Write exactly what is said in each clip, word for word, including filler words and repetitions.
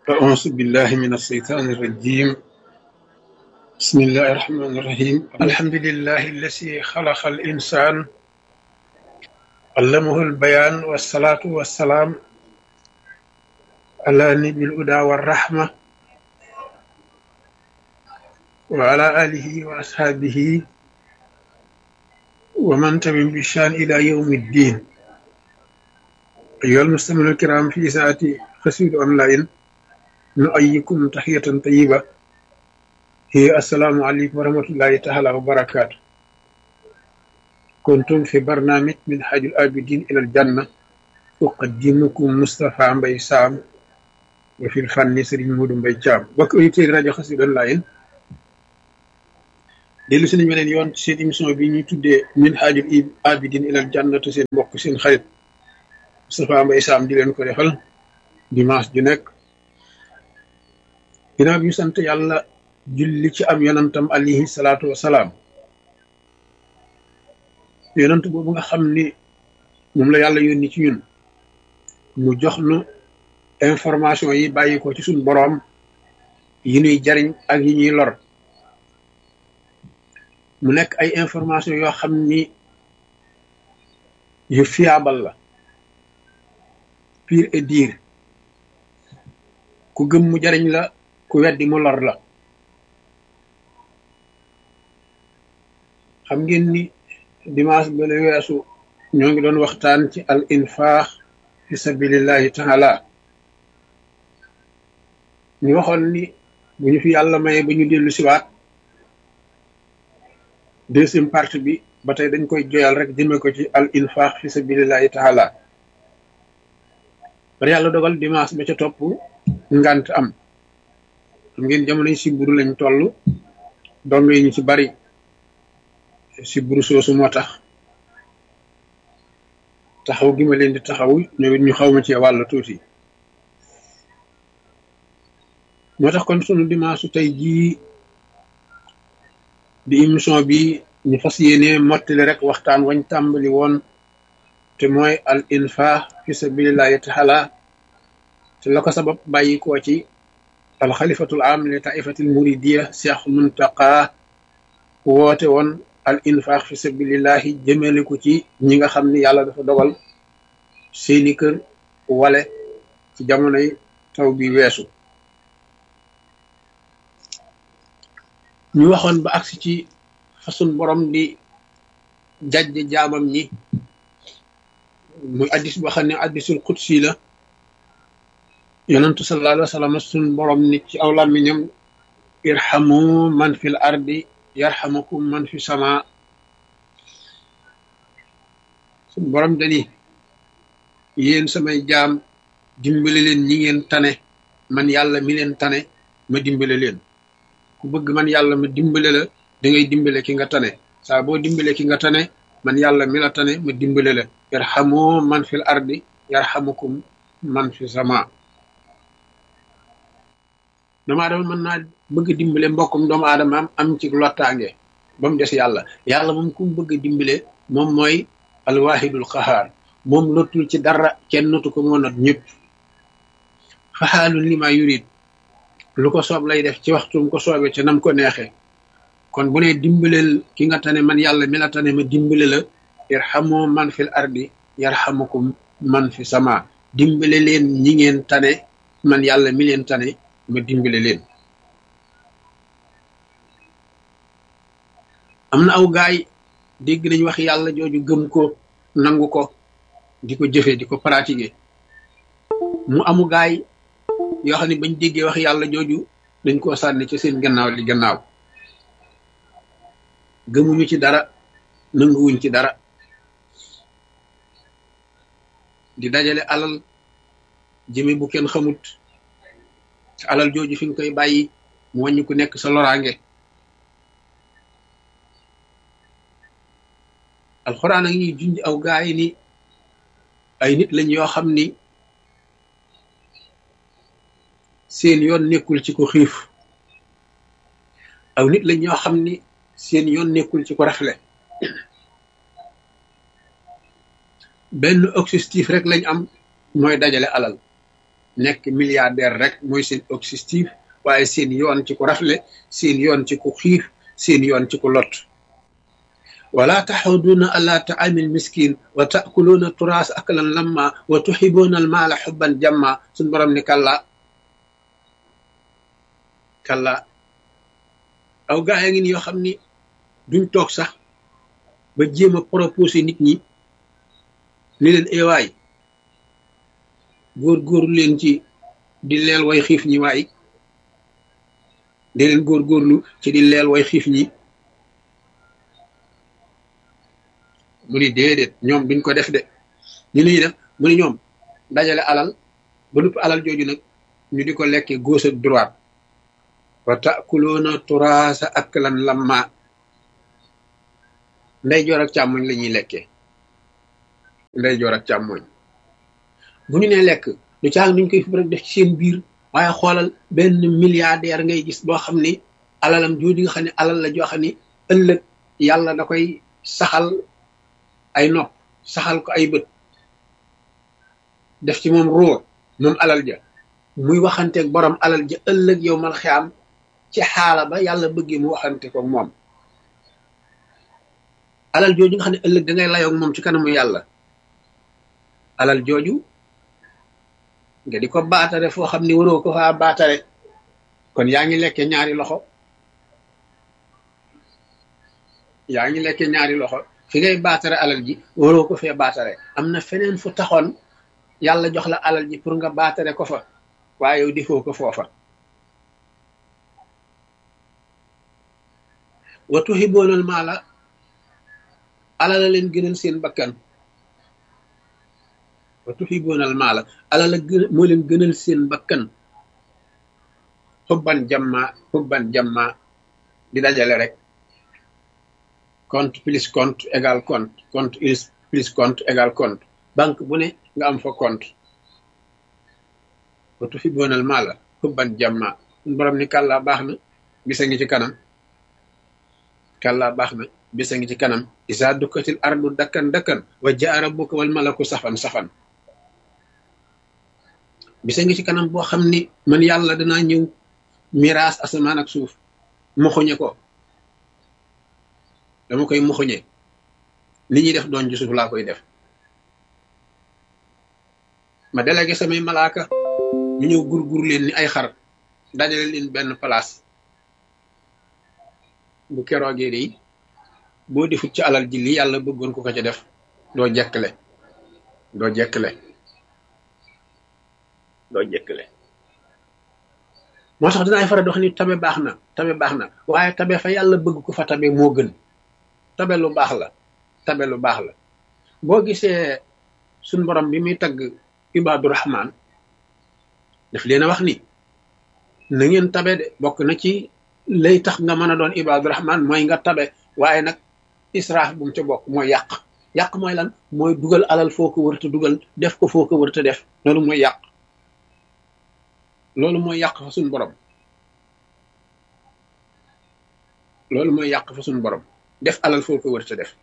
أعوذ بالله من الشيطان الرجيم. بسم الله الرحمن الرحيم. الحمد لله الذي خلق الإنسان علمه البيان والصلاة والسلام على نبي الهدى والرحمة وعلى آله وأصحابه ومن تبعهم بإحسان إلى يوم الدين. أيها المستمعون الكرام، في ساعة قصيدة أونلاين نؤيكم تحية طيبة هي السلام عليكم ورحمة الله تعالى وبركاته. كنتم في برنامج من حاج الآبدين إلى الجنة، أقدمكم مصطفى مباي سام وفي الفن سرين مودو مباي جام. بك أيتي راديو قصيدة أونلاين dellu si nañu beneen yoon ci seen émission bi ñuy tuddee min haajul abidin ilal janna te seen mbokk seen xarit Moustapha Mbaye Sam di leen ko defal dimanche ju nekk. ginnaaw bi ñu sant yàlla julli ci am yonantam alayhi salaatu wasalaam, yonant boobu nga xam ni moom la yàlla yónni ci ñun mu jox nu information yi bàyyi ko ci suñ boroom, yi ñuy jariñ ak yi ñuy lor. mu nekk ay information yoo xam ni yu fiable la, pure et dire. ku gëm mu jariñ la, ku weddi mu lor la. xam ngeen ni dimanche ba la weesu ñoo ngi doon waxtaan ci al infaq fi sabilillahi taala. ñu waxoon ni bu ñu fi yàlla maye ba ñu dellu siwaat, deuxième partie bi ba tey dañ koy joyal rek jëme ko ci al infaq fi sabilillahi taala. bari yàlla dogal dimanche ba ca topp ngant am. xam ngeen jamono yi siburu lañ toll, dong yi ñu ci bari siburu soosu moo tax taxaw gi ma leen di taxaw ñoom it ñu xaw ma ci wàll tuuti. moo tax kon sunu dimanche tey jii di émission bi ñu fas yéene mottali rek waxtaan wañ tàmbali woon te mooy al infaq fi sabilillahi taala, te la ko sabab bàyyi koo ci al xalifatul am li taifatil muridiya Cheikh Muntaqa woote woon al infaq fi sabilillahi jëmale ko ci ñi nga xam ni yàlla dafa dogal seeni kër wale ci jamonoy taw bi weesu. ñu waxoon ba agsi ci façon borom di jajj jaamam ñi, muy addis boo xam ne addisul qudsi la. yonentu sallallahu alayhi wa sallam sun borom nit ci aw làmmiñam irhamu man fil ardi yarhamukum man fi sama. sun borom dani yéen samay jaam dimbale leen ñi ngeen tane, man yàlla mi leen tane ma dimbale leen. ku bëgg man yàlla ma dimbale la, da ngay dimbale ki nga tane. saa boo dimbale ki nga tane, man yàlla mi la tane ma dimbale la. yarhamu man fil ardi yarhamukum man fi sama. doomu aadama mën naa bëgg dimbale mbokkum doomu aadama am am ci lottaange ba mu des yàlla. yàlla moom ku mu bëgg dimbale moom mooy alwahidul qahaar. moom lottul ci dara, kenn notu ko moo not ñëpp. faxaalun lima yurid, lu ko soob lay def ci waxtum ko soobee ca nam ko neexee. kon bu ne dimbaleel ki nga tane, man yàlla mi la tane ma dimbale la. irhamu man fil ardi yarhamukum man fi sama. dimbale leen ñi ngeen tane, man yàlla mi leen tane ma dimbale leen. am na aw gaay dégg nañ wax yàlla jooju, gëm ko, nangu ko, di ko jëfe, di ko pratiquer. mu amu gaay yoo xam ne bañ déggee wax yàlla jooju dañ koo sànni ci seen gannaaw li gannaaw. gëmuñu ci dara, nanguwuñ ci dara. di dajale alal jëme bu kenn xamut. ci alal jooju fi nga koy bàyyi mu wàññi ku nekk sa loraange. alxuraan a ngi junj aw gaay ni ay nit lañ yoo xam ni seen yoon nekkul ci ko xiif. aw nit lañ ñoo xam ni seen yoon nekkul ci ko rafle. benn objectif rek lañ am, mooy dajale alal. nekk milliardaire rek mooy seen objectif waaye seen yoon ci ku rafle seen yoon ci ku xiif seen yoon ci ku lot wala taxuduuna ala taamil miskin wa taakuluuna turaas aklan lamma wa tuxibuuna al maala xubban jamma suñ borom ni kalla kalla aw gaa yaa ngi ni yoo xam ni duñ toog sax ba jéem a proposé nit ñi ni leen ewaay góor-góorlu leen ci di leel way xiif ñi waay di leen góor-góorlu ci di leel way xiif ñi mu ni déedéet ñoom duñ ko def de ñu ñuy def mu ni ñoom dajale alal ba nupp alal jooju nag ñu di ko lekke gauche ak droite wa taakuluuna turaasa aklan lamma ndey joor ak càmmoñ la ñuy lekkee ndey joor ak càmmoñ bu ñu nee lekk du caag duñ koy fi rek def ci seen biir waaye xoolal benn milliardaire ngay gis boo xam ni alalam jooju nga xam ne alal la joo xam ni ëllëg yàlla da koy saxal ay nopp saxal ko ay bët def ci moom ruur moom alal ja muy waxanteeg borom alal ja ëllëg yow mal xiyaam ci xaala ba yàlla bëggee mu waxante ko moom alal jooju nga xam ne ëllëg da ngay layoog moom ci kanamu yàlla alal jooju nga di ko baatare foo xam ni waroo ko faa baatare kon yaa ngi lekke ñaari loxo yaa ngi lekke ñaari loxo fi ngay baatare alal ji waroo ko fee baatare am na feneen fu taxoon yàlla jox la alal ji pour nga baatare ko fa waaye yow defoo ko foofa wa tuhiboonal maala alala leen gënal seen bakkan wa tuhiboonal maala alala gën moo leen gënal seen bakkan xubban jamma xubban jamma di dajale rek compte plus compte égal compte compte plus compte égal compte banque bu ne nga am fa compte wa tuhiboonal maala xubban jamma borom ni kàllaa baax na bisa ngi ci kanam kàllaa baax na bisa ngi ci kanam isa dukkatil ardu dakkan dakkan wa jaa rabbuka wal malaku safan safan bisa ngi ci kanam boo xam ni man yàlla danaa ñëw miraas asamaan ak suuf muxuñe ko dama koy muxuñe li ñuy def doon ci suuf laa koy def ma délégué samay malaaka ñu ñëw gur-gur leen ni ay xar dajale leen benn place bu keroogee de boo defut ci alal ji li yàlla bëggoon ko ko ca def doo jekkle doo jekkle doo jekkle moo tax dinaay faral di wax ni tabe baax na tabe baax na waaye tabe fa yàlla bëgg ko fa tabe moo gën tabe lu baax la tabe lu baax la boo gisee suñ borom bi muy tagg ibaadu rahmaan daf leen a wax ni na ngeen tabe de bokk na ci lay tax nga mën a doon ibaadu rahmaan mooy nga tabe waaye nag israaf bu mu ca bokk mooy yàq yàq mooy lan mooy dugal alal foo ko wërta dugal def ko foo ko wërta def loolu mooy yàq loolu mooy yàq fa suñ borom loolu mooy yàq fa suñ borom def alal foo ko wërta def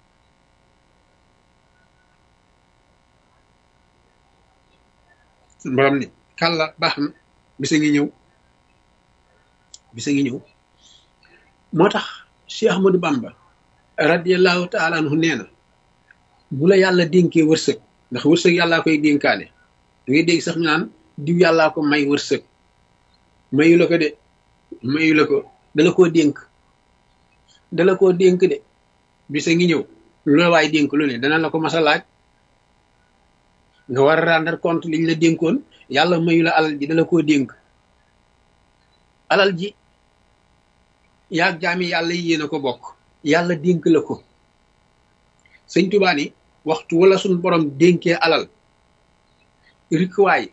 suñ borom ni kàlla baax na bisa ngi ñëw bisa ngi ñëw moo tax Cheikh Ahmadou Bamba radiallahu taala anhu nee na bu la yàlla dénkee wërsëg ndax wërsëg yàllaa koy dénkaane da ngay dégg sax ñu naan diw yàllaa ko may wërsëg mayu la ko de mayu la ko dala koo dénk dala koo dénk de bisa ngi ñëw lu la waay dénk lu ne dana la ko mas a laaj nga war a rendre compte liñ la dénkoon yàlla mayu la alal ji dala koo dénk alal ji yaag jaami yàlla yi yéen a ko bokk yàlla dénk la ko sëñ Tuubaa ni waxtu wala suñ borom dénkee alal rikwaay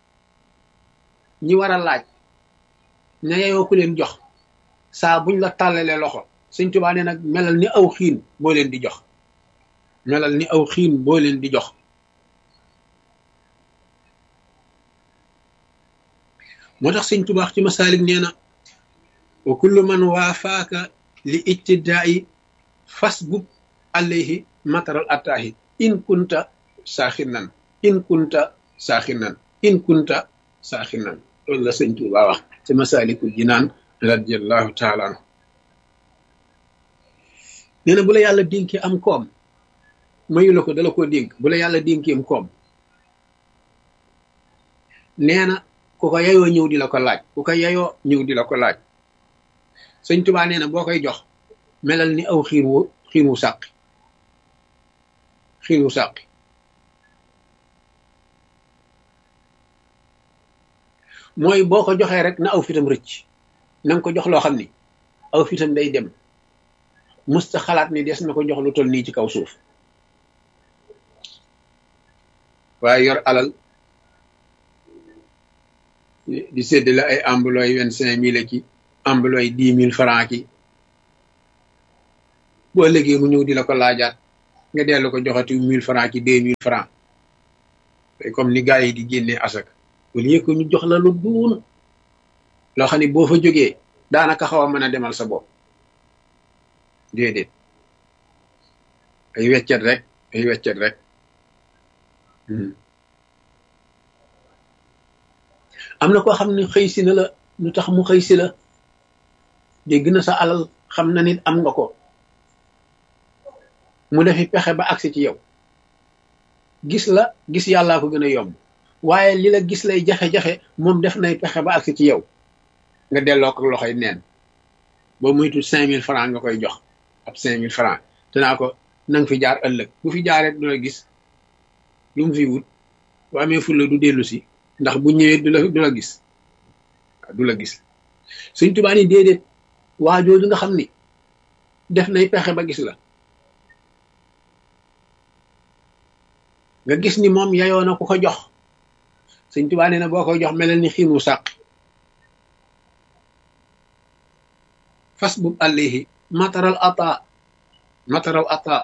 ñi war a laaj ña yeyoo ku leen jox saa buñ la tàllalee loxo sëñ Tuubaa ne nag melal ni aw xiin boo leen di jox melal ni aw xiin boo leen di jox moo tax sëñ Tuubaa ci masaalik nee na wa kullu man waafaaka li ijtidaa'i fasbub alayhi mataral attaahi in kunta saaxinan in kunta saaxinan in kunta saaxinan loolu la sëñ Tuubaa wax ci Masaalikul Jinaan radiyallahu taala anhu nee na bu la yàlla dénkee am koom mayu la ko dala koo dénk bu la yàlla dénkee am koom nee na ku ko yayoo ñëw di la ko laaj ku ko yayoo ñëw di la ko laaj sëñ Tuubaa nee na boo koy jox melal ni aw xiir wu xiir wu sàqi xiir wu sàqi mooy boo ko joxee rek na aw fitam rëcc na nga ko jox loo xam ni aw fitam day dem musta xalaat ni des na ko jox lu toll nii ci kaw suuf waaye yor alal di séddale ay ambulooy vingt cinq mille ki ambulooy dix mille francs ki boo ëllëgee mu ñëw di la ko laajaat nga dellu ko joxati mille francs ki deux mille francs comme ni gars yi di génnee asak wala yëg ko ñu jox la lu duun loo xam ne boo fa jógee daanaka xaw a mën a demal sa bopp déedéet ay weccet rek ay weccet rek am na koo xam ne xëy si na la lu tax mu xëy si la dégg na sa alal xam na nit am nga ko mu defi pexe ba agsi ci yow gis la gis yàllaa ko gën a yomb waaye li la gis lay jafe-jafe moom def nay pexe ba agsi ci yow nga delloo ko loxoy neen boo muytu cinq mille francs nga koy jox ab cinq mille francs te naa ko nanga fi jaar ëllëg bu fi jaaree du la gis lu mu fi wut bu amee fulla du dellu si ndax bu ñëwee du la du la gis du la gis Sëñ Tuubaa ni déedéet waa jooju nga xam ni def nay pexe ba gis la nga gis ni moom yayoo na ku ko jox Sëñ Tuubaa nee na boo koy jox melal ni xiinu sàq fas bub alayhi mataral ata mataral ata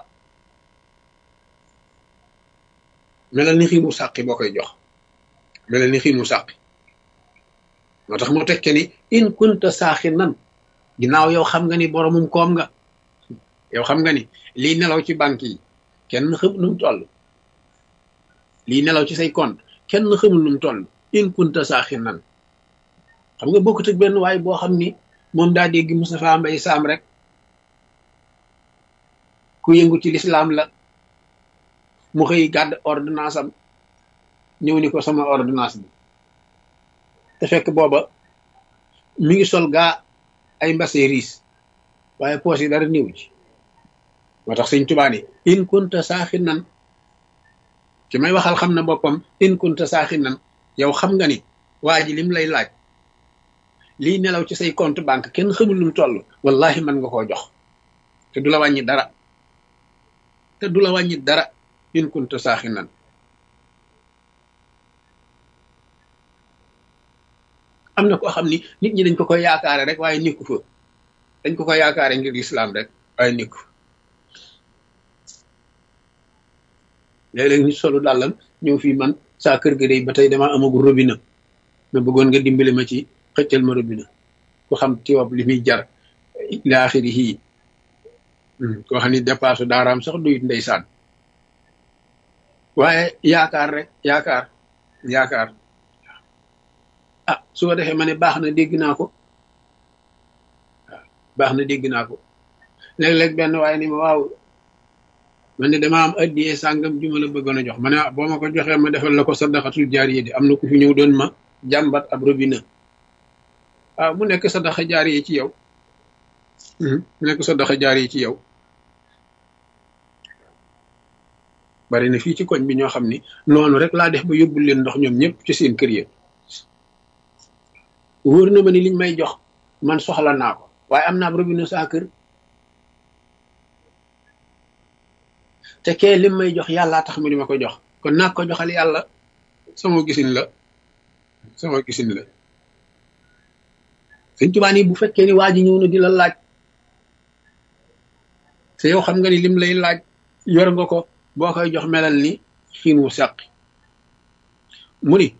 melal ni xiinu sàqi boo koy jox melal ni xiinu sàqi moo tax moo tekke ni in kunta saaxi nan ginnaaw yow xam nga ni boromum koom nga yow xam nga ni lii nelaw ci banque yi kenn xamul nu mu toll lii nelaw ci say compte kenn xamul nu mu toll in kunta saaxi nan xam nga bokkut ak benn waay boo xam ni moom daa dégg Moustapha Mbaye Sam rek ku yëngu ci lislaam la mu xëy gàdd ordonnance am ñëw ni ko sama ordonnance bi te fekk booba mi ngi sol gaa ay mbase riis waaye poos yi dara néew ci moo tax Sëñ Tuubaa ni in kunta saaxi nan ki may waxal xam na boppam in kunta saaxi nan yow xam nga ni waa ji lim lay laaj lii nelaw ci say compte banque kenn xamul lu mu toll wallahi mën nga koo jox te du la wàññi dara te du la wàññi dara in kunta saaxi nan am na koo xam ni nit ñi dañ ko koy yaakaare rek waaye nekku fa dañ ko koy yaakaare ngir lislaam rek waaye nekku léeg-léeg nit solu dàllam ñëw fii man saa kër ga day ba tey dama amagul robinet ma bëggoon nga dimbali ma ci xëccal ma robinet ku xam tiwab li muy jar ila axiri yii koo xam ni dépasse daaraam sax duyut ndeysaan waaye yaakaar rek yaakaar yaakaar ah su ko defee ma ne baax na dégg naa ko waaw baax na dégg naa ko léeg-léeg benn waaye ni ma waaw man ne dama am addiyee sàngam ju ma la bëggoon a jox ma ne boo ma ko joxee ma defal la ko sadaxatul jaariye di am na ku fi ñëw doon ma jàmbat ab robinet waaw mu nekk sadaxa jaariye ci yow mu nekk sadaxa jaariye ci yow bari na fii ci koñ bi ñoo xam ni noonu rek laa def ba yóbbul leen ndox ñoom ñëpp ci seen kër yi wóor na ma ni liñ may jox man soxla naa ko waaye am naa ab robinet saa kër te kee lim may jox yàllaa tax mu di ma ko jox kon naa ko joxal yàlla sama gisin la sama gisin la Sëñ Tuubaa ni bu fekkee ni waa ji ñëw na di la laaj te yow xam nga ni lim lay laaj yor nga ko boo koy jox melal ni xiin wu sàqi mu ni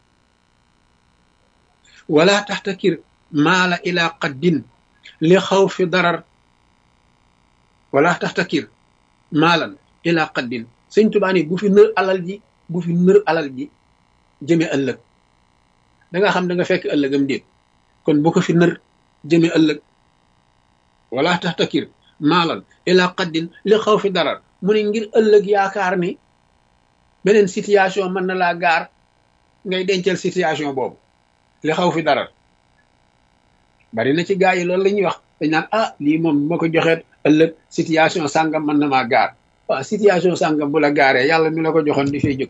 wala taxtakir maala ila qaddin li xaw fi darar wala taxtakir maalan ila qaddin Sëñ Tuubaa ni bu fi nër alal ji bu fi nër alal ji jëme ëllëg da nga xam da nga fekk ëllëgam déet kon bu ko fi nër jëme ëllëg wala taxtakir maalan ila qaddin li xaw fi darar mu ne ngir ëllëg yaakaar ni beneen situation mën na laa gaar ngay dencal situation boobu li xaw fi darar bari na ci gaa yi loolu la ñuy wax dañ naan ah lii moom ma ko joxeet ëllëg situation sàngam mën na maa gaar waaw situation sàngam bu la gaaree yàlla mi la ko joxoon di fay jóg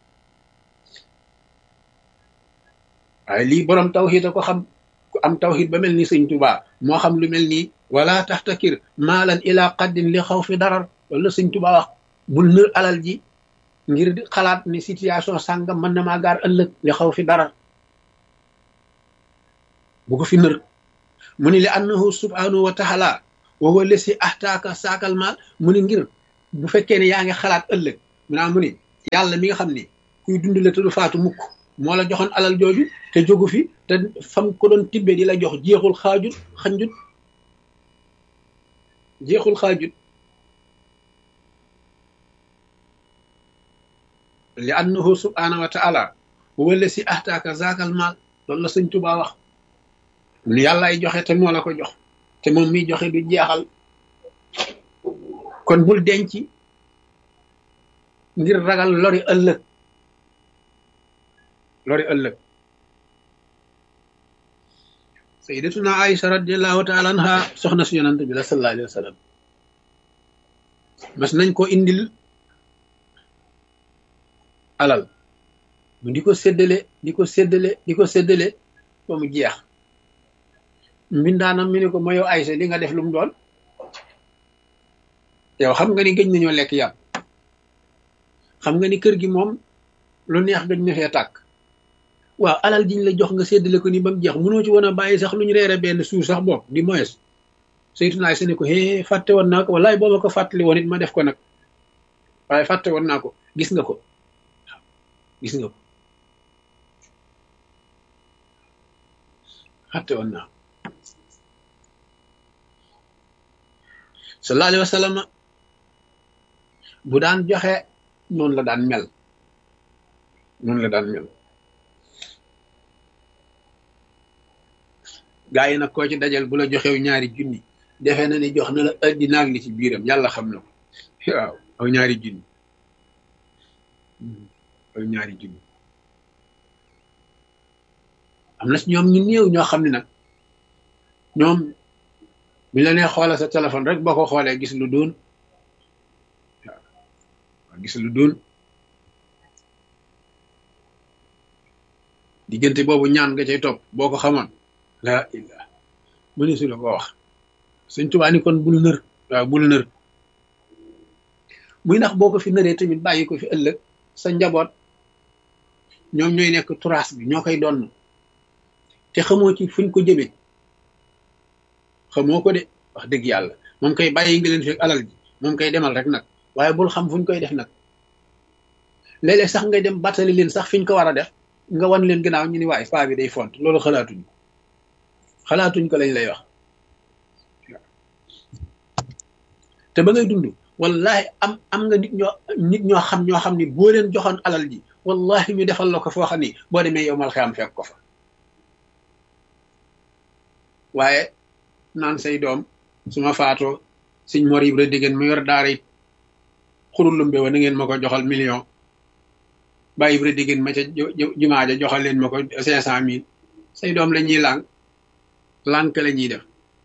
waaye lii borom tawxiid a ko xam ku am tawxiid ba mel ni sëñ Tuubaa moo xam lu mel nii wala taxtakir maalan ila qaddin li xaw fi darar loolu la sëñ Tuubaa wax bul nër alal ji ngir di xalaat ni situation sàngam mën na maa gaar ëllëg li xaw fi darar bu ko fi nër mu ni li annahu subhanahu wa taala wa huwa lesi ahtaaka saakal maal mu ni ngir bu fekkee ne yaa ngi xalaat ëllëg mu naa mu ni yàlla mi nga xam ni kuy dund la te du faatu mukk moo la joxoon alal jooju te jógu fi te fam ko doon tibbe di la jox jeexul xaajut xanjut jeexul xaajut li annahu subhanahu wa taala wa huwa lesi ahtaaka saakal maal loolu la sëñ Tuubaa wax lu yàlla ay joxe te moo la ko jox te moom miy joxe du jeexal kon bul denc ngir ragal lori ëllëg lori ëllëg sayyidatuna Aïcha radiyallahu taala anha soxna si yonante bi la sallallahu alayhi wa sallam mas nañ ko indil alal mu di ko séddale di ko séddale di ko séddale ba mu jeex mbindaanam mi ne ko ma yow Aysa li nga def lu mu doon yow xam nga ni gëj nañoo lekk yàpp xam nga ni kër gi moom lu neex gëj na fee tàkk waaw alal jiñ la jox nga séddale ko ni ba mu jeex mënoo ci woon a bàyyi sax lu ñu reere benn suur sax bopp di moyes Sayyidatuna Aysa ne ko hee fàtte woon naa ko wallaay boo ma ko fàttali woon it ma def ko nag waaye fàtte woon naa ko gis nga ko gis nga ko fàtte woon naa sallallahu alayhi wa sallam bu daan joxe noonu la daan mel noonu la daan mel gaa yi nag koo ci dajal bu la joxew ñaari junni defe na ni jox na la addina ak li ci biiram yàlla xam na ko waaw aw ñaari junni aw ñaari junni am na si ñoom ñu néew ñoo xam ne nag ñoom bu la nee xoolal sa téléphone rek boo ko xoolee gis lu doon waaw gis lu doon diggante boobu ñaan nga cay topp boo ko xamoon laa illah mëni su la ko wax Sëñ Tuubaa ni kon bul nër waaw bul nër muy ndax boo ko fi nëree tamit bàyyi ko fi ëllëg sa njaboot ñoom ñooy nekk turaas bi ñoo koy doon te xamoo ci fuñ ko jëmee xamoo ko de wax dëgg yàlla moom koy bàyyi nga leen fi alal ji moom koy demal rek nag waaye bul xam fuñ koy def nag léeg-léeg sax ngay dem battali leen sax fiñ ko war a def nga wan leen gannaaw ñu ni waaye paa bi day font loolu xalaatuñ ko xalaatuñ ko lañ lay wax te ba ngay dund wallahi am am nga nit ñoo nit ñoo xam ñoo xam ni boo leen joxoon alal ji wallahi ñu defal la ko foo xam ni boo demee yow mal xiyam fekk ko fa waaye naan say doom su ma faatoo siñ mor yi rek diggéen mu yor daara it xurul lumbe wa na ngeen ma ko joxal million bàyyi rek diggéen ma ca jumaa ja joxal leen ma ko cinq cent mille say doom la ñuy lànk lànk la ñuy def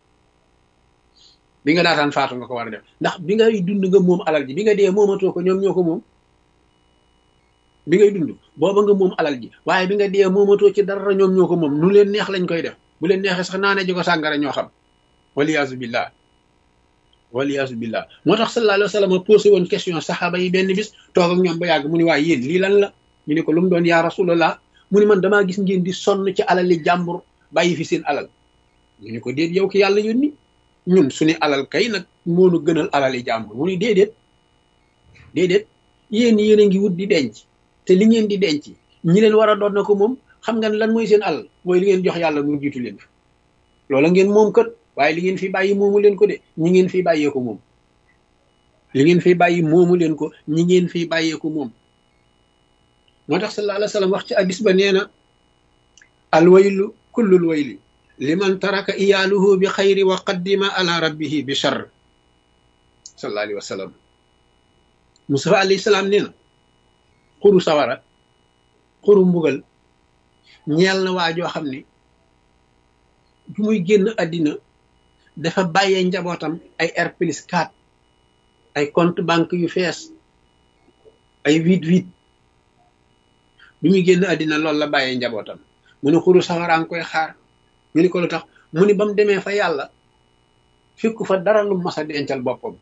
bi nga daataan faatu nga ko war a def ndax bi ngay dund nga moom alal ji bi nga dee moomatoo ko ñoom ñoo ko moom bi ngay dund booba nga moom alal ji waaye bi nga dee moomatoo ci dara ñoom ñoo ko moom nu leen neex lañ koy def bu leen neexee sax naane ji ko sàngara ñoo xam waliyaasu billah waliyaasu billah moo tax sallallahu alayhi wa sallam posé woon question saxaaba yi benn bis toog ak ñoom ba yàgg mu ni waaye yéen lii lan la ñu ne ko lu mu doon yaa rasulallah mu ni man damaa gis ngeen di sonn ci alali jàmbur bàyyi fi seen alal ñu ne ko déet yow ki yàlla yónni ñun suñu alal kay nag moonu gënal alali jàmbur mu ni déedéet déedéet yéen yéen a ngi wut di denc te li ngeen di denc ñi leen war a doon na ko moom xam nga lan mooy seen alal mooy li ngeen jox yàlla mu jiitu leen fi loola ngeen moom kat waaye li ngeen fi bàyyi moomu leen ko de ñi ngeen fi bàyyee ko moom li ngeen fi bàyyi moomu leen ko ñi ngeen fi bàyyee ko moom moo tax sallallahu alayhi wa sallam wax ci hadis ba nee na alwaylu kullul wayli liman taraka iyaaluhu bi xayri wa qaddima ala rabbihi bi charr sallallahu alayhi wa sallam. Mustafa alayhi salaam nee na xuru sawara xuru mbugal ñeel na waa joo xam ni bu muy génn àddina dafa bàyyee njabootam ay R plus quatre ay compte banque yu fees ay huit huit bi muy génn àddina loolu la bàyyee njabootam. mu ne xuru sawara nga koy xaar ñu ni ko lu tax mu ni ba mu demee fa yàlla fekku fa dara lu mas a dencal boppam.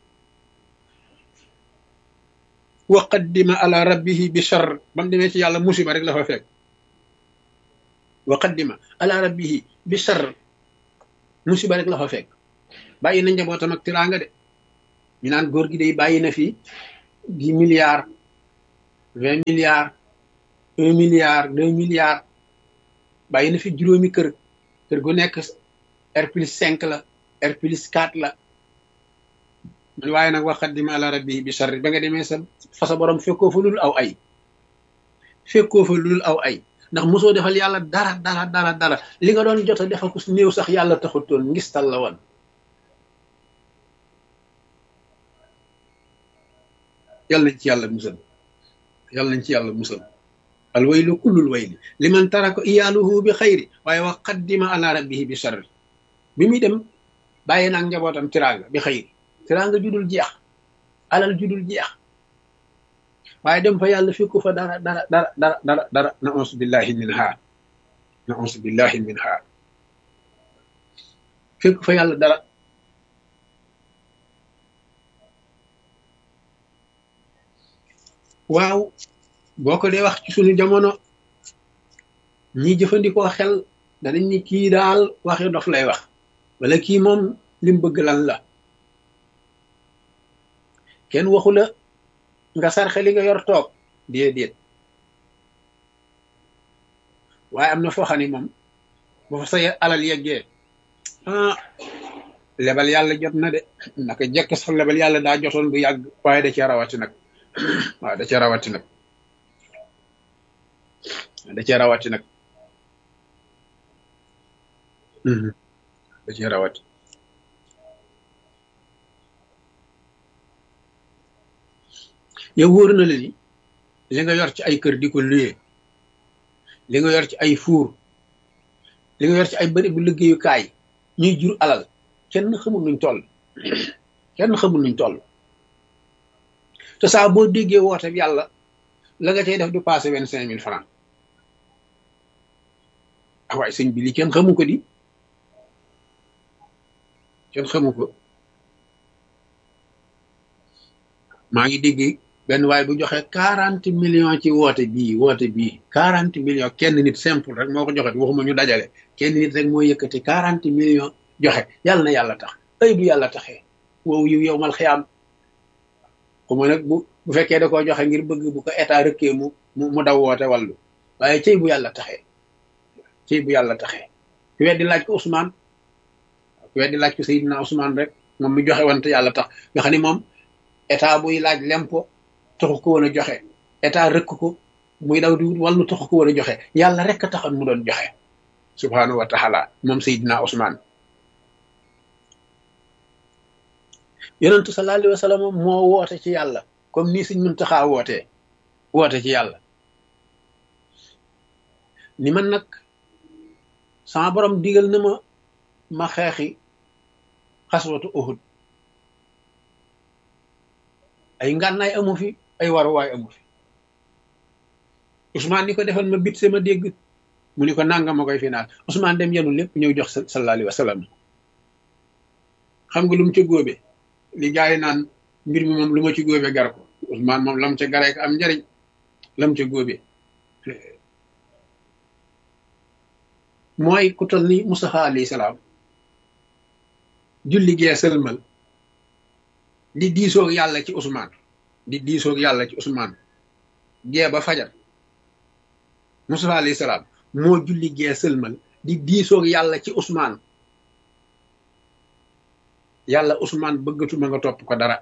wa qaddima ala rabbihi bi charr ba mu demee ci yàlla musiba rek la fa fekk. wa qaddima ala rabbihi bi charr musiba rek la fa fekk. bàyyi na njabootam ak tiraanga de ñu naan góor gi day bàyyi na fi dix milliards vingt milliards un milliard deux milliards bàyyi na fi juróomi kër kër gu nekk R plus cinq la R plus quatre la. waaye nag wa qaddima ala rabbihi bi charr ba nga demee sa fa sa borom fekkoo fa lul aw ay fekkoo fa lul aw ay ndax mosoo defal yàlla dara dara dara dara li nga doon jot a defal ko su néew sax yàlla taxutoon ngistal la woon. yàlla nañ ci yàlla musal yàlla nañ ci yàlla musal. al waylu kullul wayli liman taraka iyaaluhu bi xayri waaye wa qaddima ala rabbihi bi charr bi muy dem bàyyi naag njabootam tiraanga bi xayri tiraanga judul jeex alal judul jeex waaye dem fa yàlla fekku fa dara dara dara dara dara dara na ons billahi minha na ons billahi minha fekku fa yàlla dara. waaw boo ko dee wax ci sunu jamono ñi jëfandikoo xel danañ ni kii daal waxi dof lay wax wala kii moom lim bëgg lan la. kenn waxu la nga sarxe li nga yor toog déedéet waaye am na foo xam ne moom boo fa say alal yeggee ah lebal yàlla jot na de naka jekk sax lebal yàlla daa jotoon bu yàgg waaye da cee rawati nag waaw da cee rawati nag da cee rawati nag da cee rawati. yow wóor na la ni li nga yor ci ay kër di ko luye li nga yor ci ay fuur li nga yor ci ay bëri bu liggéeyukaay ñuy jur alal kenn xamul nuñ toll kenn xamul nuñ toll te saa boo déggee woote yàlla la nga cay def du passé vingt cinq mille francs. ah waaye sëñ bi li kenn xamu ko di kenn xamu ko. maa ngi dégg benn waaye bu joxe quarante millions ci woote bii woote bii quarante millions kenn nit simple rek moo ko joxe waxuma ñu dajale kenn nit rek moo yëkkati quarante millions joxe yàlla na yàlla tax ay bu yàlla taxee wow yu yow mal xiyaam xuma nag bu bu fekkee da koo joxe ngir bëgg bu ko état rëkkee mu mu daw woote wàllu waaye cëy bu yàlla taxee cëy bu yàlla taxee ku weddi laaj ko Ousmane ku weddi laaj ko Seydina Ousmane rek moom mi joxe wante yàlla tax nga xam ni moom état buy laaj lempo taxu ko woon a joxe état rëkk ko muy daw di wut wàllu taxu ko woon a joxe yàlla rek a taxoon mu doon joxe subhanahu wa taala moom Seydina Ousmane. yonentu sallallahu alayhi wa sallam moo woote ci yàlla comme nii Sëñ Muntaxa wootee woote ci yàlla ni man nag sama borom digal na ma ma xeexi xaswatu Uhud ay ngànnaay amu fi ay waruwaay amu fi. Ousmane ni ko defal ma bit sama dégg mu ni ko nanga ma koy finaal Ousmane dem yenu lépp ñëw jox sallallahu alayhi wa sallam. xam nga lu mu ca góobe li gars yi naan mbir mi moom lu ma ci góobe gar ko Ousmane moom lam ca garee ko am njariñ lam ca góobe mooy ku tol ni Mustafa alayhi salaam julli gee sëlmal di diisoog yàlla ci Ousmane di diisoog yàlla ci Ousmane gee ba fajar Mustafa alayhi salaam moo julli gee sëlmal di diisoog yàlla ci Ousmane yàlla Ousmane bëggatuma nga topp ko dara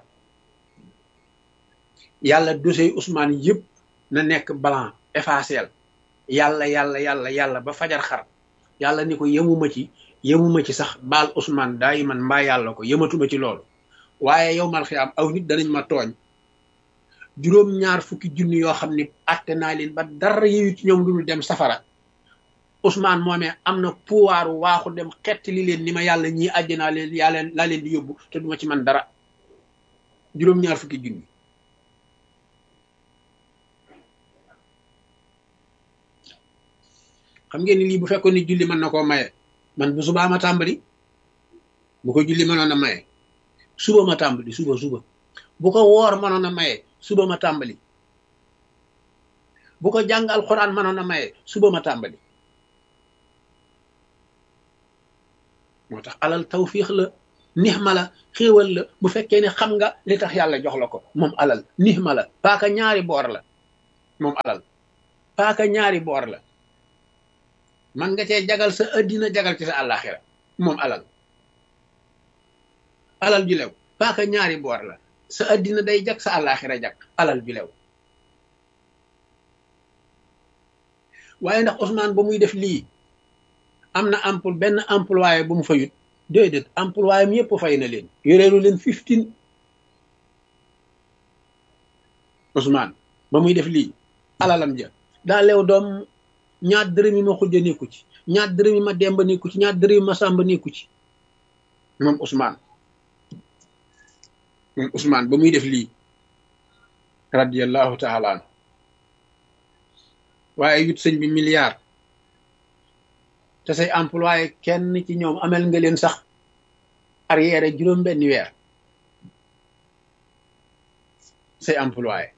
yàlla dossier Ousmane yëpp na nekk blanc effacé yàlla yàlla yàlla yàlla ba fajar xar yàlla ni ko yemuma ci yemuma ci sax baal Ousmane daay man mbaa yàlla ko yematuma ci loolu waaye yow mal xiyaam aw nit danañ ma tooñ juróom ñaar fukki junni yoo xam ni atte naa leen ba dara yeyu ci ñoom dul dem safara Ousmane moomee am na pouvoir waaxu dem xett li leen ni ma yàlla ñii àjjanaa leen yaa leen laa leen di yóbbu te duma ci man dara juróom ñaar fukki junni xam ngeen ni lii bu fekkoon ni julli mën na koo maye man bu subaa ma tàmbali bu ko julli mënoon a maye suba ma tàmbali suba suba bu ko woor mënoon a maye suba ma tàmbali bu ko jàng alxuraan mënoon a maye suba ma tàmbali moo tax alal tawfiix la nixma la xéewal la bu fekkee ne xam nga li tax yàlla jox la ko moom alal nixma la paaka ñaari boor la moom alal paaka ñaari boor la man nga cee jagal sa addina jagal ci sa àllaaxira moom alal alal ju lew paaka ñaari boor la sa addina day jag sa àllaaxira jag alal ju lew waaye ndax Ousmane ba muy def lii am na empl benn employé bu mu fayut déedéet employé am yëpp fay na leen yoreelu leen fifteen Ousmane ba muy def lii alalam ja daa lew doom ñaar dërëm yi ma xujja nekku ci ñaar dërëm yi ma demba nekku ci ñaar dërëm yi ma sàmba nekku ci moom Ousmane moom Ousmane ba muy def lii radiyallahu taala an waaye yut sëñ bi milliard te say employé kenn ci ñoom amel nga leen sax arrière juróom benn weer say employé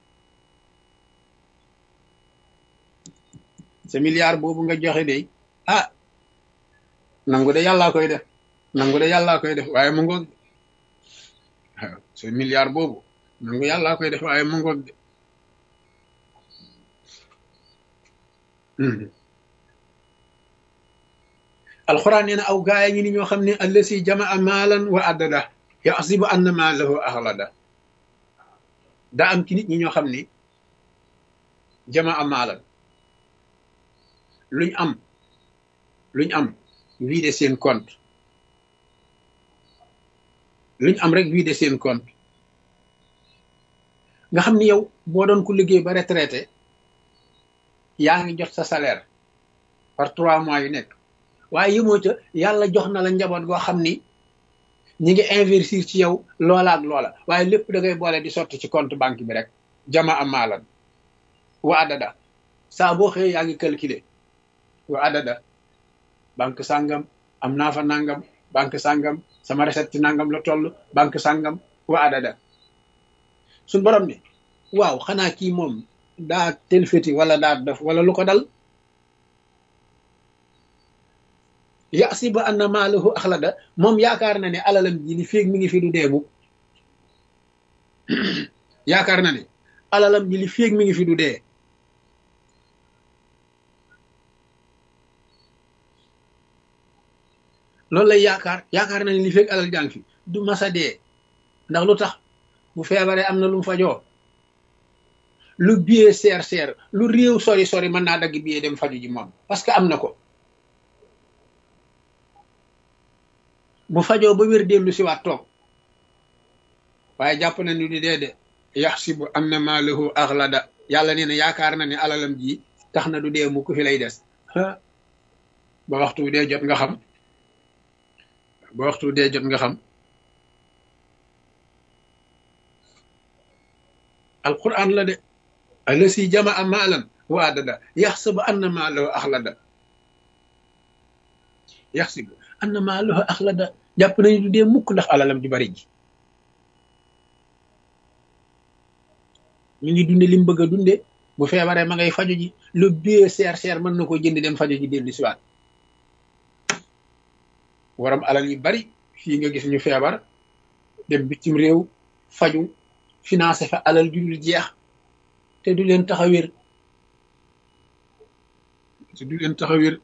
sa milliard boobu nga joxe de ah nangu de yàllaa koy def nangu de yàllaa koy def waaye mu ngoog waaw sa milliard boobu nangu yàllaa koy def waaye mu ngoog de alxuraan nee na aw gaaya ñi ni ñoo xam ne allasi jamaa maalan wa addada yaxsibu anna maalahu axlada daa am ci nit ñi ñoo xam ne jamaa maalan luñ am luñ am vider seen compte luñ am rek vider seen compte nga xam ni yow boo doon ku liggéey ba retraité yaa ngi jot sa salaire par trois mois yu nekk waaye yëmoo ca yàlla jox na la njaboot goo xam ni ñi ngi investir ci yow loola ak loola waaye lépp da ngay boole di sotti ci compte banque bi rek jama am maalan wa adada saa boo xëyee yaa ngi calculer wa adada banque sàngam am naa fa nangam banque sàngam sama recette ci nangam la toll banque sàngam wa adada suñ borom ni waaw xanaa kii moom daa telfeti wala daa def wala lu ko dal yaxsibu anna maalahu axlada moom yaakaar na ne alalam ji li féeg mi ngi fi du deemu yaakaar na ne alalam ji li féeg mi ngi fi du dee loolu lay yaakaar yaakaar na ne li féeg alal jàng fi du masa dee ndax lu tax bu feebaree am na lu mu fajoo lu billet seer seer lu réew sori sori mën naa dagg billet dem faju ji moom parce que am na ko bu fajoo ba wér dellu si waat toog waaye jàpp na ni di dee de yaxsibu anna maalahu axlada yàlla nee na yaakaar na ne alalam ji tax na du dee mu ku fi lay des ba waxtu dee jot nga xam ba waxtu dee jot nga xam alquran la de allasi jamaa maalan wa adada yaxsibu anna maalahu axlada yaxsibu anna maalahu axlada jàpp nañu du dee mukk ndax alalam ju bari ji ñu ngi dunde li mu bëgg a dunde bu feebaree ma ngay faju ji lu bie seer seer mën na ko jënd dem faju ji dellu si waat waram alal yu bari fii nga gis ñu feebar dem bitim réew faju financé fa alal ju dul jeex te du leen tax a wér te du leen tax a wér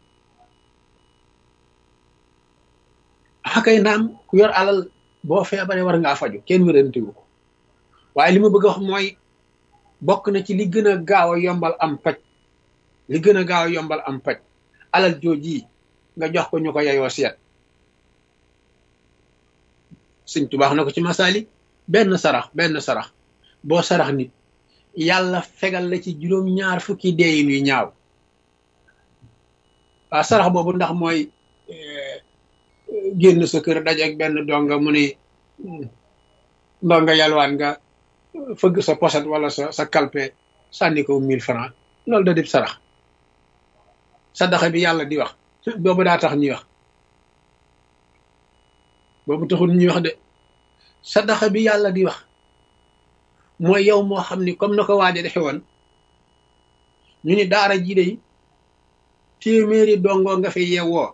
xakay naam ku yor alal boo feebaree war ngaa faju kenn wérantewu ko waaye li ma bëgg a wax mooy bokk na ci li gën a gaaw a yombal am paj li gën a gaaw a yombal am paj alal jooji nga jox ko ñu ko yeyoo seet. Sëñ Tuubaa wax na ko ci masaali benn sarax benn sarax boo sarax nit yàlla fegal la ci juróom ñaar fukki deeyin yu ñaaw. waaw sarax boobu ndax mooy génn sa kër dajeeg benn donga mu ni ndonga yalwaan nga fëgg sa poset wala sa sa kalpe sànni ko mille francs loolu da dib sarax. sadaxa bi yàlla di wax boobu daa tax ñuy wax boobu taxul ñuy wax de sadaxa bi yàlla di wax mooy yow moo xam ni comme na ko waaja defe woon ñu ni daara ji dey téeméeri dongoo nga fi yeewoo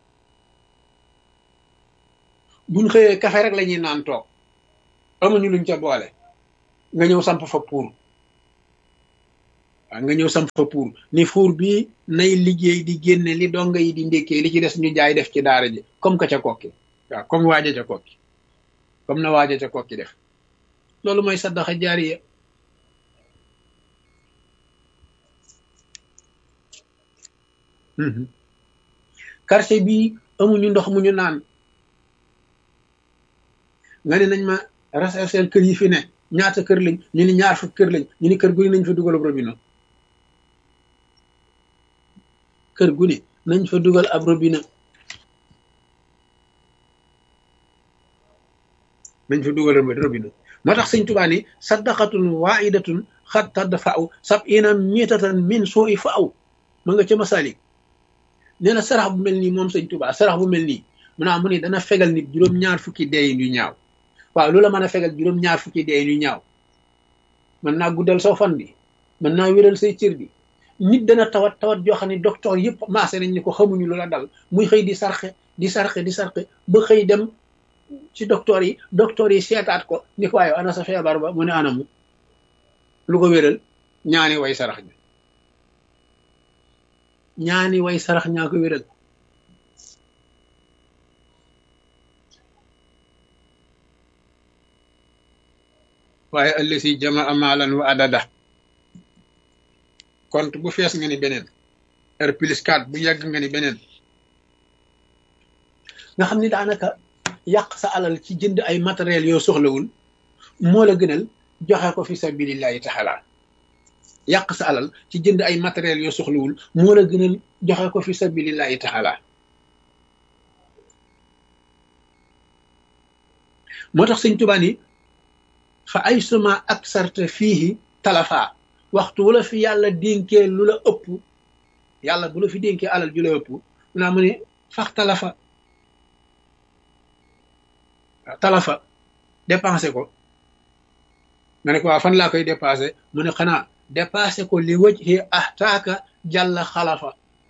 buñ xëyee kafe rek la ñuy naan toog amuñu luñ ca boole nga ñëw samp fa pour waaw nga ñëw samp fa pour ni fuur bii nay liggéey di génne li donga yi di ndékkee li ci des ñu jaay def ci daara ji comme que ca kokki waaw comme waaja ca kokki comme na waaja ca kokki def loolu mooy saddaxa jaariya. quartier bii amuñu ndox mu ñu naan nga ne nañ ma rechercher kër yi fi ne ñaata kër lañ ñu ni ñaar fukk kër lañ ñu ni kër gu ne nañ fa dugal ab robinet kër gu ne nañ fa dugal ab robinet nañ fa dugal ab robinet moo tax sëñ Tuubaa ni saddaqatun waahidatun xat tadfa'u sab'ina mitatan min suu'i fa'u ma nga ca Masaalik nee na sarax bu mel nii moom sëñ Tuubaa sarax bu mel nii mu naa mu ni dana fegal nit juróom-ñaar fukki deeyin yu ñaaw. waaw loola mën a fegal juróom-ñaar fukki deeyin yu ñaaw mën naa guddal saw fan bi mën naa wéral say cër bi nit dana tawat tawat joo xam ne docteur yëpp maase nañ ni ko xamuñu lu la dal muy xëy di sarxe di sarxe di sarxe ba xëy dem ci docteur yi docteur yi seetaat ko ni ko waaye ana sa feebar ba mu ne anamu lu ko wéral ñaani way sarax ña ñaani way sarax ñaa ko wéral. waaye allasi jamaa maalan wa adada compte bu fees nga ni beneen R plus quatre bu yàgg nga ni beneen nga xam ni daanaka yàq sa alal ci jënd ay matériel yoo soxlawul moo la gënal joxe ko fi sabilillahi taala yàq sa alal ci jënd ay matériel yoo soxlawul moo la gënal joxe ko fi sabilillahi taala moo tax sëñ Tuubaa ni fa ay suma ak sarte fii talafa waxtu wala fi yàlla dénkee lu la ëpp yàlla bu la fi dénkee alal ju la ëpp mu naa mu ne fax talafa talafa dépensé ko nga ne ko waa fan laa koy dépensé mu ne xanaa dépensé ko li wëj xi ahtaaka jàlla xalafa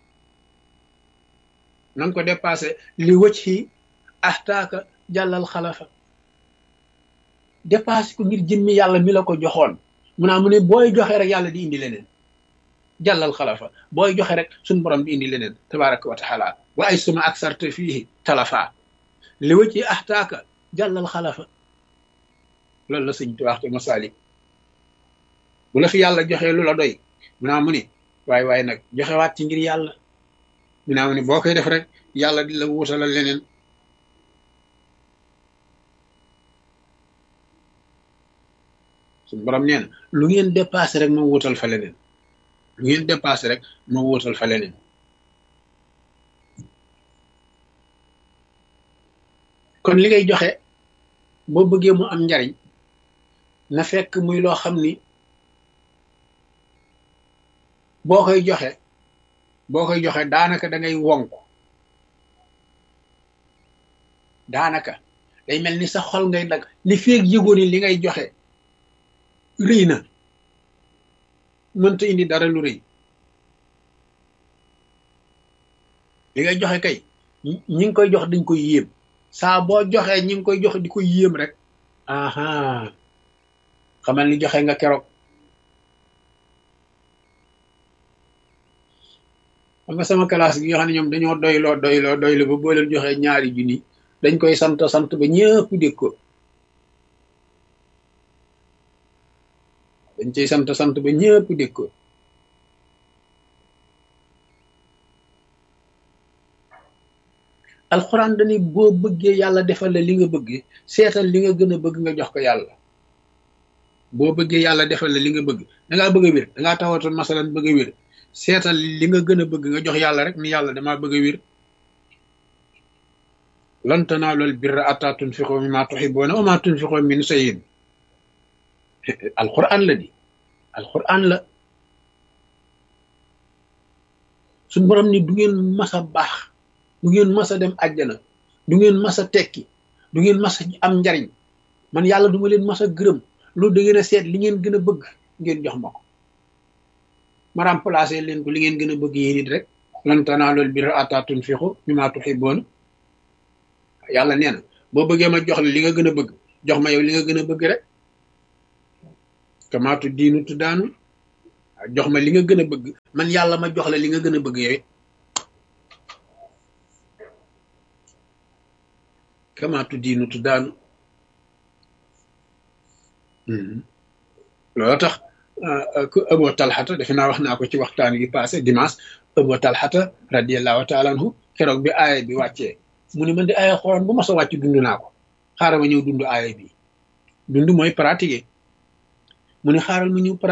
na nga ko dépensé li wëj xi ahtaaka jàllal xalafa dépassé ko ngir jëmmi yàlla mi la ko joxoon mu naa mu ne booy joxe rek yàlla di indi leneen jàllal xalafa booy joxe rek suñ borom di indi leneen tabaraka wa taala wa ay suma ak sarte fii talafa li wëcc ci ahtaaka jàllal xalafa loolu la sëñ Tuubaa te Masaalik bu la fi yàlla joxee lu la doy mu naa mu ne waaye waaye nag joxewaat ci ngir yàlla mu naa mu ne boo koy def rek yàlla di la wuutalal leneen suñu borom nee na lu ngeen dépassé rek ma wuutal fa leneen lu ngeen dépassé rek ma wuutal fa leneen kon li ngay joxe boo bëggee mu am njariñ na fekk muy loo xam ni boo koy joxe boo koy joxe daanaka da ngay wonk daanaka day mel ni sa xol ngay dagg li feeg yëgoo ni li ngay joxe rëy na mënta indi dara lu rëy li ngay joxe kay ñi ngi koy jox dañ koy yéem saa boo joxee ñi ngi koy jox di ko yéem rek aha xamal ni joxe nga keroog xam nga sama classe gi nga xam ne ñoom dañoo doyloo doyloo doyloo ba boo leen joxee ñaari junni dañ koy sant sant ba ñëpp dégg ko dañ ciy sant sant ba ñëpp dégg ko alxuraan dañuy boo bëggee yàlla defal la li nga bëgg seetal li nga gën a bëgg nga jox ko yàlla boo bëggee yàlla defal la li nga bëgg dangaa bëgg a wér dangaa tawatoon masalan bëgg a wér seetal li nga gën a bëgg nga jox yàlla rek ni yàlla damaa bëgg a wér lan tanaalul birra hattaa tunfiqu mimmaa tuhibbuuna wa maa tunfiqu min shay'in alxuraan la di alxuraan la suñu borom ni du ngeen mas a baax du ngeen mas a dem àjjana du ngeen mas a tekki du ngeen mas a am njariñ man yàlla du ma leen mas a gërëm loolu da ngeen a seet li ngeen gën a bëgg ngeen jox ma ko ma remplacer leen ko li ngeen gën a bëgg yéen it rek lan tanaalul birra hattaa tunfiqu mimmaa tuhibbuuna yàlla nee na boo bëggee ma jox la li nga gën a bëgg jox ma yow li nga gën a bëgg rek kamaatu diinu tuddaanu jox ma li nga gën a bëgg man yàlla ma jox la li nga gën a bëgg yow it kamaatu diinu tuddaanu loolu tax ku Abu Talhata defe naa wax naa ko ci waxtaan gi passé dimanche Abu Talhata radiallahu taala anhu keroog bi aaya bi wàccee mu ne man di aaya xoolal bu ma sa wàcc dund naa ko xaaral ma ñëw dund aaya bi dund mooy pratiquer mu ne xaaral ma ñëw